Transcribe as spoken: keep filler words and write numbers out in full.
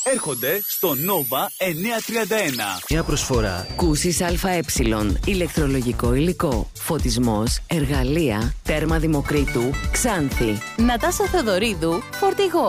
έρχονται στο Nova εννιακόσια τριάντα ένα. Μια προσφορά. Κούσης ΑΕ, ηλεκτρολογικό υλικό, φωτισμός, εργαλεία, τέρμα Δημοκρίτου, Ξάνθη. Νατάσα Θεοδωρίδου, φορτηγό.